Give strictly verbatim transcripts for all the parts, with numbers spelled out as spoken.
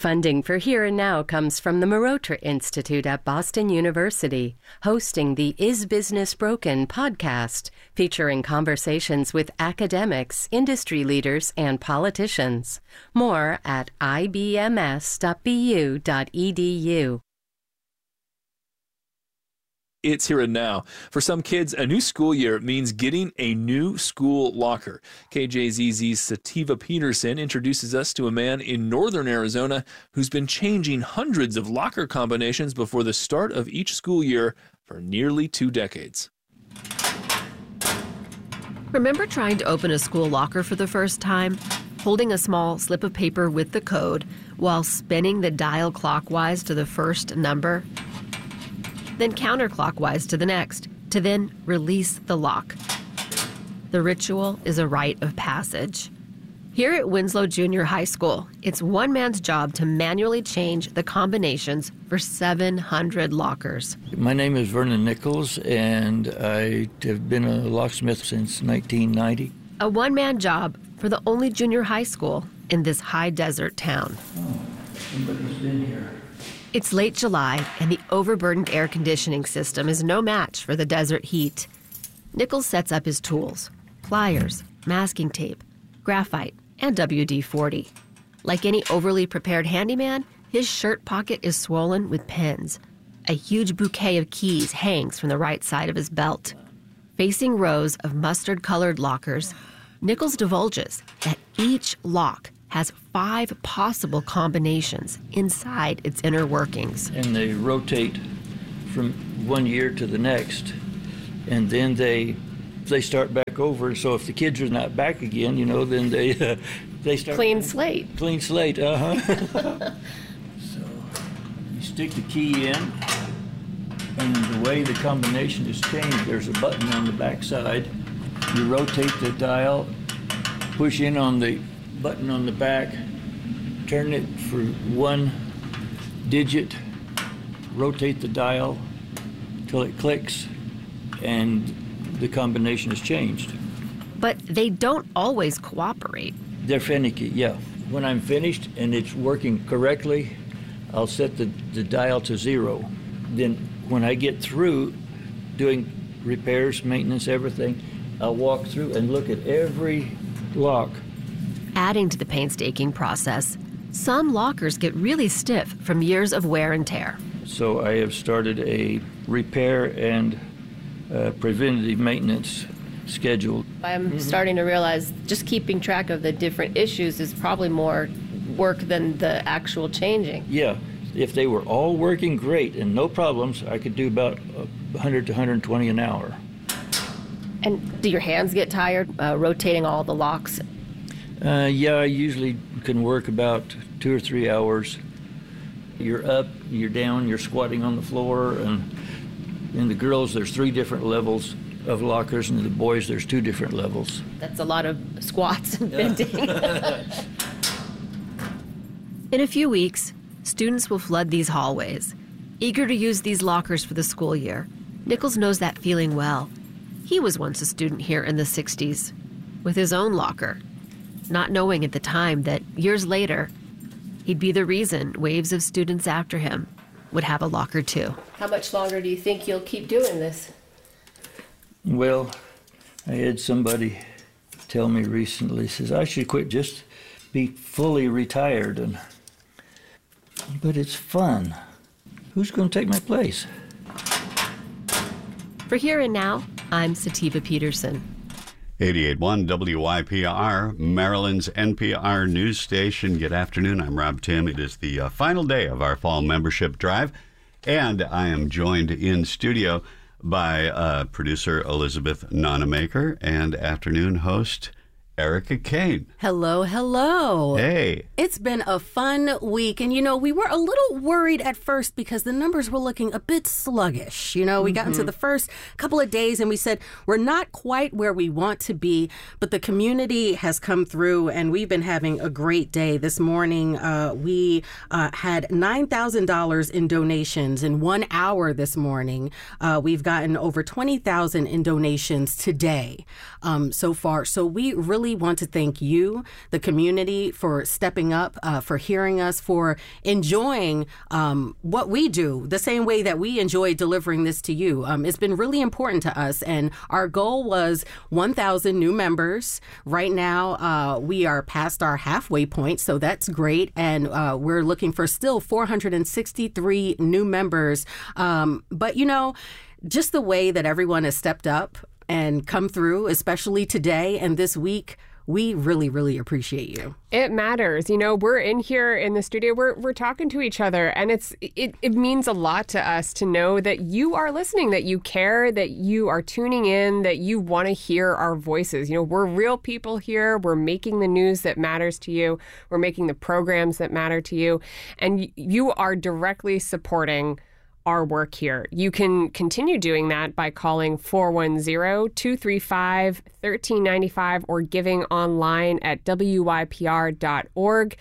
Funding for Here and Now comes from the Marotra Institute at Boston University, hosting the Is Business Broken podcast, featuring conversations with academics, industry leaders, and politicians. More at I B M S dot B U dot E D U. It's here and now. For some kids, a new school year means getting a new school locker. K J Z Z's Sativa Peterson introduces us to a man in northern Arizona who's been changing hundreds of locker combinations before the start of each school year for nearly two decades. Remember trying to open a school locker for the first time? Holding a small slip of paper with the code while spinning the dial clockwise to the first number? Then counterclockwise to the next, to then release the lock. The ritual is a rite of passage. Here at Winslow Junior High School, it's one man's job to manually change the combinations for seven hundred lockers. My name is Vernon Nichols, and I have been a locksmith since nineteen ninety. A one-man job for the only junior high school in this high desert town. Oh, somebody's been here. It's late July, and the overburdened air conditioning system is no match for the desert heat. Nichols sets up his tools: pliers, masking tape, graphite, and W D forty. Like any overly prepared handyman, his shirt pocket is swollen with pins. A huge bouquet of keys hangs from the right side of his belt. Facing rows of mustard-colored lockers, Nichols divulges that each lock has five possible combinations inside its inner workings. And they rotate from one year to the next, and then they they start back over. So if the kids are not back again, you know, then they uh, they start clean slate. Clean slate, uh huh. So you stick the key in, and the way the combination is changed, there's a button on the back side. You rotate the dial, push in on the button on the back, turn it for one digit, rotate the dial till it clicks, and the combination is changed. But they don't always cooperate. They're finicky, yeah. When I'm finished and it's working correctly, I'll set the, the dial to zero. Then when I get through doing repairs, maintenance, everything, I'll walk through and look at every lock. Adding to the painstaking process, some lockers get really stiff from years of wear and tear. So I have started a repair and uh, preventative maintenance schedule. I'm mm-hmm. starting to realize just keeping track of the different issues is probably more work than the actual changing. Yeah, if they were all working great and no problems, I could do about one hundred to one hundred twenty an hour. And do your hands get tired uh, rotating all the locks? Uh, yeah, I usually can work about two or three hours. You're up, you're down, you're squatting on the floor, and in the girls there's three different levels of lockers, and in the boys there's two different levels. That's a lot of squats and bending. In a few weeks, students will flood these hallways, eager to use these lockers for the school year. Nichols knows that feeling well. He was once a student here in the sixties, with his own locker, not knowing at the time that years later, he'd be the reason waves of students after him would have a locker too. How much longer do you think you'll keep doing this? Well, I had somebody tell me recently, says I should quit, just be fully retired. And but it's fun. Who's going to take my place? For Here and Now, I'm Sativa Peterson. eighty-eight point one W I P R, Maryland's N P R news station. Good afternoon. I'm Rob Tim. It is the uh, final day of our fall membership drive, and I am joined in studio by uh, producer Elizabeth Nonamaker and afternoon host Erica Kane. Hello, hello. Hey. It's been a fun week. And, you know, we were a little worried at first because the numbers were looking a bit sluggish. You know, we mm-hmm. got into the first couple of days and we said, we're not quite where we want to be, but the community has come through and we've been having a great day. This morning, uh, we uh, had nine thousand dollars in donations in one hour this morning. Uh, we've gotten over twenty thousand in donations today um, so far. So we really really want to thank you, the community, for stepping up, uh, for hearing us, for enjoying um, what we do the same way that we enjoy delivering this to you. Um, it's been really important to us, and our goal was one thousand new members. Right now, uh, we are past our halfway point, so that's great, and uh, we're looking for still four hundred sixty-three new members. Um, but, you know, just the way that everyone has stepped up and come through, especially today and this week, we really, really appreciate you. It matters. You know, we're in here in the studio, we're we're talking to each other, and it's it, it means a lot to us to know that you are listening, that you care, that you are tuning in, that you want to hear our voices. You know, we're real people here. We're making the news that matters to you. We're making the programs that matter to you. And you are directly supporting our work here. You can continue doing that by calling four one zero, two three five, one three nine five or giving online at W Y P R dot org.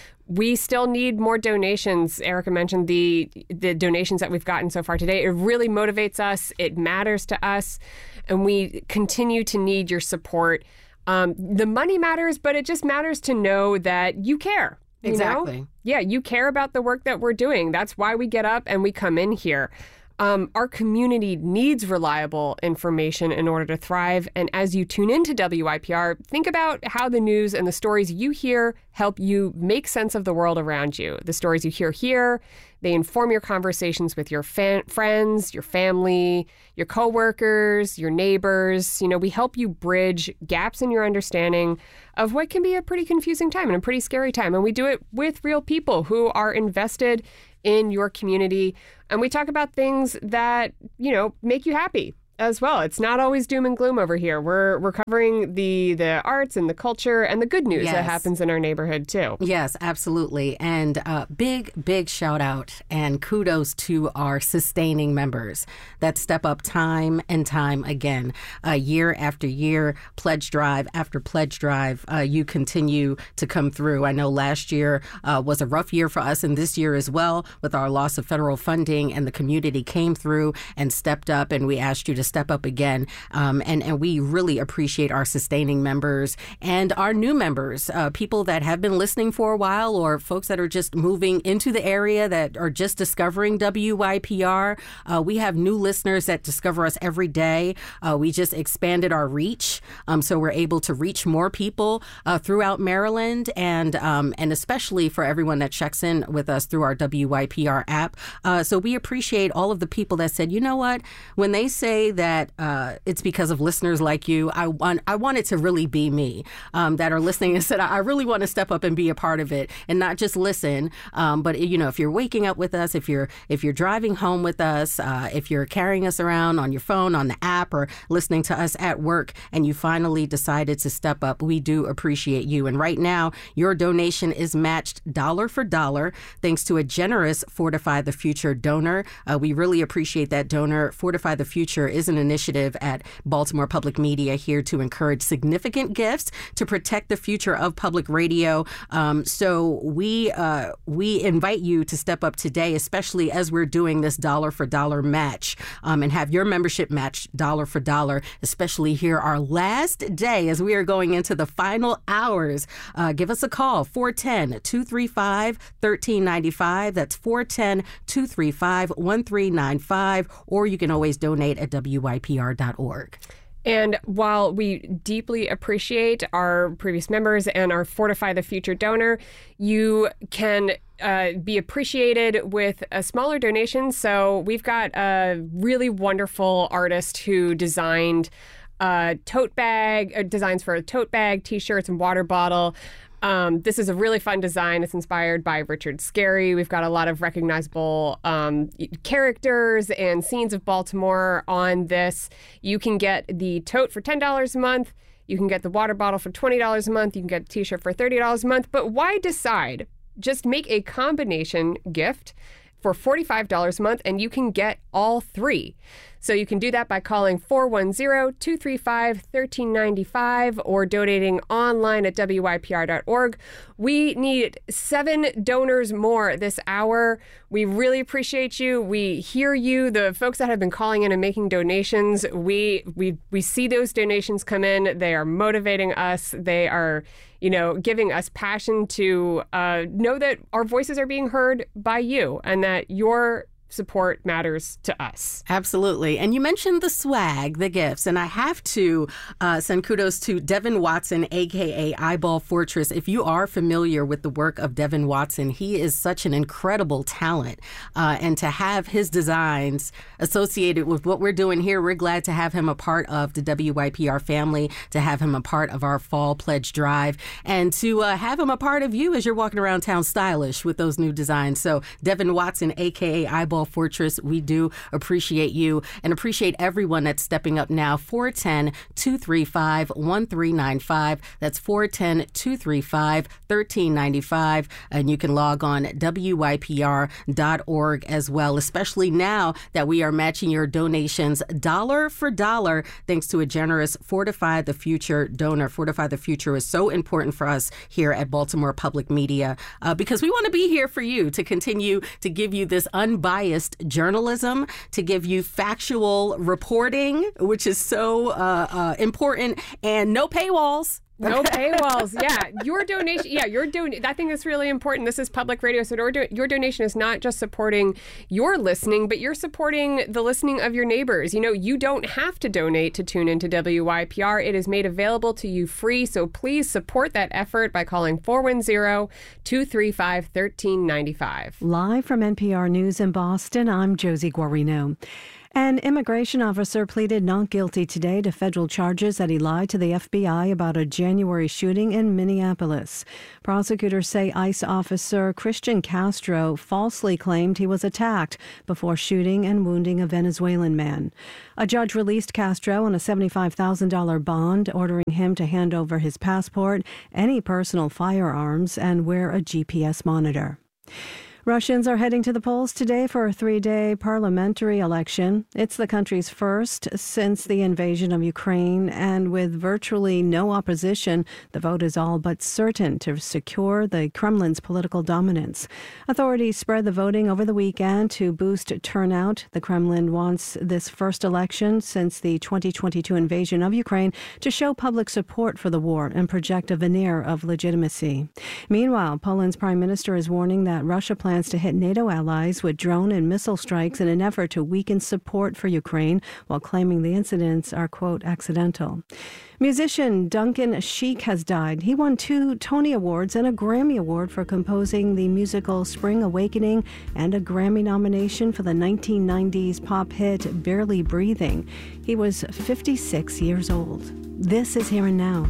We still need more donations. Erica mentioned the the donations that we've gotten so far today. It really motivates us. It matters to us. And we continue to need your support. Um, the money matters, but it just matters to know that you care. You Exactly. know? Yeah, you care about the work that we're doing. That's why we get up and we come in here. Um, our community needs reliable information in order to thrive. And as you tune into W I P R, think about how the news and the stories you hear help you make sense of the world around you. The stories you hear here, they inform your conversations with your fa- friends, your family, your coworkers, your neighbors. You know, we help you bridge gaps in your understanding of what can be a pretty confusing time and a pretty scary time. And we do it with real people who are invested in your community. And we talk about things that, you know, make you happy as well. It's not always doom and gloom over here. We're we're covering the the arts and the culture and the good news Yes. that happens in our neighborhood too. Yes, absolutely. And uh, big, big shout out and kudos to our sustaining members that step up time and time again. Uh, year after year, pledge drive after pledge drive, uh, you continue to come through. I know last year uh, was a rough year for us, and this year as well, with our loss of federal funding, and the community came through and stepped up, and we asked you to step up again. Um, and, and we really appreciate our sustaining members and our new members, uh, people that have been listening for a while, or folks that are just moving into the area that are just discovering W Y P R. Uh, we have new listeners that discover us every day. Uh, we just expanded our reach, um, so we're able to reach more people uh, throughout Maryland, and um, and especially for everyone that checks in with us through our W Y P R app. Uh, so we appreciate all of the people that said, you know what, when they say that uh, it's because of listeners like you, I want I want it to really be me um, that are listening and said, I really want to step up and be a part of it and not just listen. Um, but you know, if you're waking up with us, if you're if you're driving home with us, uh, if you're carrying us around on your phone, on the app, or listening to us at work, and you finally decided to step up, we do appreciate you. And right now, your donation is matched dollar for dollar thanks to a generous Fortify the Future donor. Uh, we really appreciate that donor. Fortify the Future is an initiative at Baltimore Public Media here to encourage significant gifts to protect the future of public radio. Um, so we uh, we invite you to step up today, especially as we're doing this dollar for dollar match, um, and have your membership matched dollar for dollar, especially here our last day as we are going into the final hours. Uh, give us a call, four one zero, two three five, one three nine five. That's four one zero, two three five, one three nine five, or you can always donate at W Y P R dot org. And while we deeply appreciate our previous members and our Fortify the Future donor, you can uh, be appreciated with a smaller donation. So we've got a really wonderful artist who designed a tote bag, uh, designs for a tote bag, T-shirts, and water bottle. Um, this is a really fun design. It's inspired by Richard Scarry. We've got a lot of recognizable um, characters and scenes of Baltimore on this. You can get the tote for ten dollars a month. You can get the water bottle for twenty dollars a month. You can get a T-shirt for thirty dollars a month. But why decide? Just make a combination gift for forty-five dollars a month, and you can get all three. So you can do that by calling four one zero, two three five, one three nine five or donating online at W Y P R dot org. We need seven donors more this hour. We really appreciate you. We hear you, the folks that have been calling in and making donations. We we we see those donations come in. They are motivating us. They are, you know, giving us passion to uh, know that our voices are being heard by you and that your support matters to us. Absolutely. And you mentioned the swag, the gifts, and I have to uh, send kudos to Devin Watson, a k a. Eyeball Fortress. If you are familiar with the work of Devin Watson, he is such an incredible talent. Uh, and to have his designs associated with what we're doing here, we're glad to have him a part of the W Y P R family, to have him a part of our Fall Pledge Drive, and to uh, have him a part of you as you're walking around town stylish with those new designs. So Devin Watson, a k a. Eyeball Fortress, we do appreciate you and appreciate everyone that's stepping up now. four one zero, two three five, one three nine five. That's four one zero, two three five, one three nine five. And you can log on W Y P R dot org as well, especially now that we are matching your donations dollar for dollar thanks to a generous Fortify the Future donor. Fortify the Future is so important for us here at Baltimore Public Media uh, because we want to be here for you to continue to give you this unbiased journalism, to give you factual reporting, which is so uh, uh, important, and no paywalls. No paywalls. Yeah. Your donation. Yeah. Your don- I think that's really important. This is public radio. So your, do- your donation is not just supporting your listening, but you're supporting the listening of your neighbors. You know, you don't have to donate to tune into W Y P R. It is made available to you free. So please support that effort by calling four one zero, two three five, one three nine five. Live from N P R News in Boston, I'm Josie Guarino. An immigration officer pleaded not guilty today to federal charges that he lied to the F B I about a January shooting in Minneapolis. Prosecutors say ICE officer Christian Castro falsely claimed he was attacked before shooting and wounding a Venezuelan man. A judge released Castro on a seventy-five thousand dollars bond, ordering him to hand over his passport, any personal firearms, and wear a G P S monitor. Russians are heading to the polls today for a three-day parliamentary election. It's the country's first since the invasion of Ukraine, and with virtually no opposition, the vote is all but certain to secure the Kremlin's political dominance. Authorities spread the voting over the weekend to boost turnout. The Kremlin wants this first election since the twenty twenty-two invasion of Ukraine to show public support for the war and project a veneer of legitimacy. Meanwhile, Poland's prime minister is warning that Russia plans to hit NATO allies with drone and missile strikes in an effort to weaken support for Ukraine, while claiming the incidents are, quote, accidental. Musician Duncan Sheik has died. He won two Tony Awards and a Grammy Award for composing the musical Spring Awakening and a Grammy nomination for the nineteen nineties pop hit Barely Breathing. He was fifty-six years old. This is Here and Now.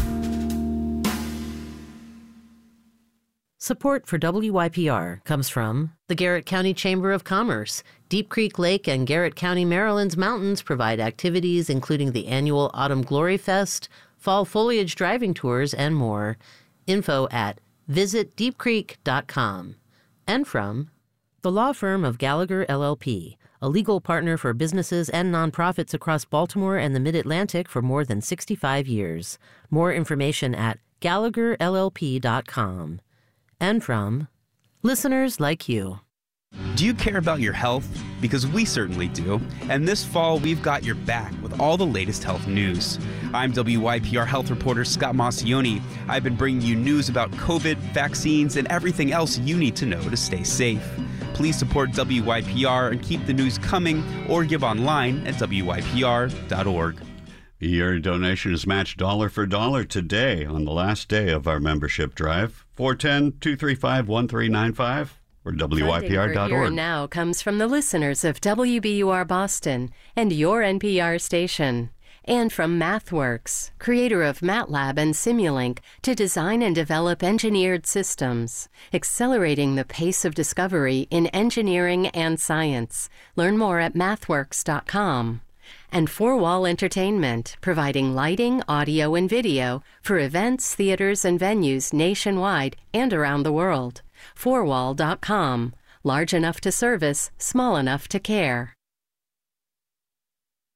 Support for W Y P R comes from the Garrett County Chamber of Commerce. Deep Creek Lake and Garrett County, Maryland's mountains provide activities including the annual Autumn Glory Fest, fall foliage driving tours, and more. Info at visit deep creek dot com. And from the law firm of Gallagher L L P, a legal partner for businesses and nonprofits across Baltimore and the Mid-Atlantic for more than sixty-five years. More information at gallagher l l p dot com. And from listeners like you. Do you care about your health? Because we certainly do. And this fall, we've got your back with all the latest health news. I'm W Y P R health reporter Scott Maucione. I've been bringing you news about COVID, vaccines, and everything else you need to know to stay safe. Please support W Y P R and keep the news coming, or give online at W Y P R dot org. Your donation is matched dollar for dollar today on the last day of our membership drive. four one zero, two three five, one three nine five or W Y P R dot org. Funding for Here and Now comes from the listeners of W B U R Boston and your N P R station. And from MathWorks, creator of MATLAB and Simulink, to design and develop engineered systems, accelerating the pace of discovery in engineering and science. Learn more at mathworks dot com. And Four Wall Entertainment, providing lighting, audio, and video for events, theaters, and venues nationwide and around the world. four wall dot com. Large enough to service, small enough to care.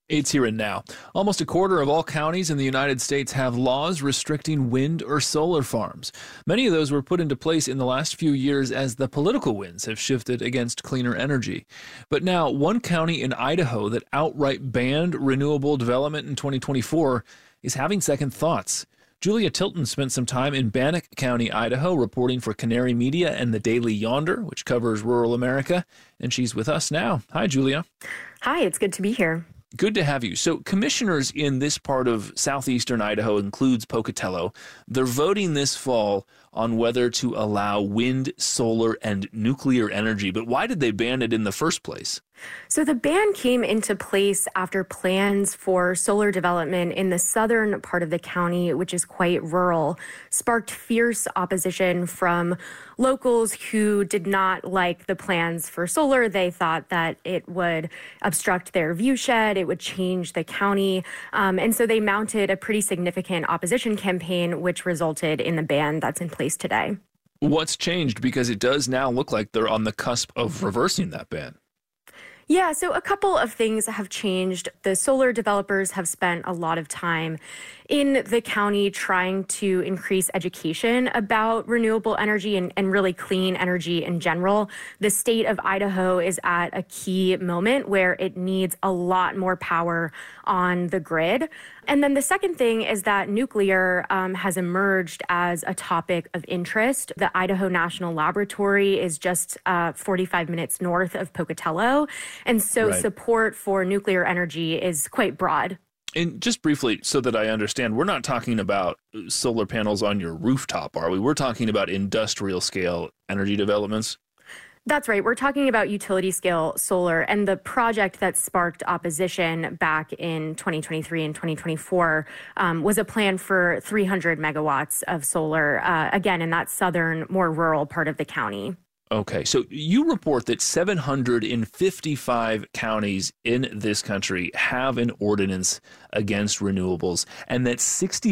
It's here and now. Almost a quarter of all counties in the United States have laws restricting wind or solar farms. Many of those were put into place in the last few years as the political winds have shifted against cleaner energy. But now, one county in Idaho that outright banned renewable development in twenty twenty-four is having second thoughts. Julia Tilton spent some time in Bannock County, Idaho, reporting for Canary Media and the Daily Yonder, which covers rural America, and she's with us now. Hi, Julia. Hi, it's good to be here. Good to have you. So commissioners in this part of southeastern Idaho, includes Pocatello, they're voting this fall on whether to allow wind, solar, and nuclear energy. But why did they ban it in the first place? So the ban came into place after plans for solar development in the southern part of the county, which is quite rural, sparked fierce opposition from locals who did not like the plans for solar. They thought that it would obstruct their viewshed, it would change the county. Um, and so they mounted a pretty significant opposition campaign, which resulted in the ban that's in place today. What's changed? Because it does now look like they're on the cusp of reversing that ban. Yeah, so a couple of things have changed. The solar developers have spent a lot of time in the county trying to increase education about renewable energy and, and really clean energy in general. The state of Idaho is at a key moment where it needs a lot more power on the grid. And then the second thing is that nuclear um, has emerged as a topic of interest. The Idaho National Laboratory is just uh, forty-five minutes north of Pocatello. And so Right. support for nuclear energy is quite broad. And just briefly, so that I understand, we're not talking about solar panels on your rooftop, are we? We're talking about industrial scale energy developments. That's right. We're talking about utility scale solar, and the project that sparked opposition back in twenty twenty-three and twenty twenty-four um, was a plan for three hundred megawatts of solar, uh, again, in that southern, more rural part of the county. Okay, so you report that seven hundred fifty-five counties in this country have an ordinance against renewables, and that sixty